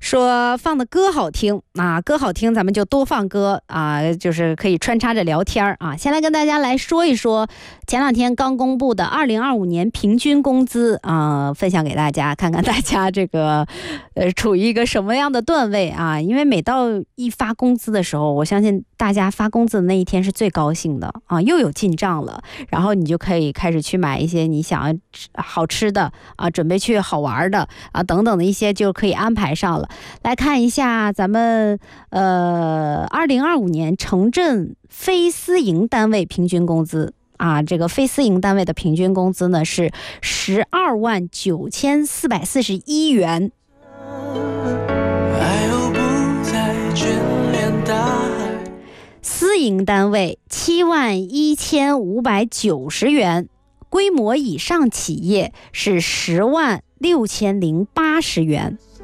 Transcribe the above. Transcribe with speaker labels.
Speaker 1: 说放的歌好听啊，歌好听咱们就多放歌啊，就是可以穿插着聊天啊。先来跟大家来说一说前两天刚公布的2025年平均工资啊，分享给大家，看看大家这个处于一个什么样的段位啊。因为每到一发工资的时候，我相信大家发工资的那一天是最高兴的啊，又有进账了，然后你就可以开始去买一些你想要好吃的啊，准备去好玩的啊等等的一些就可以安排上了。来看一下咱们2025年城镇非私营单位平均工资啊，这个非私营单位的平均工资呢是129441元。私营单位71590元，规模以上企业是106080元。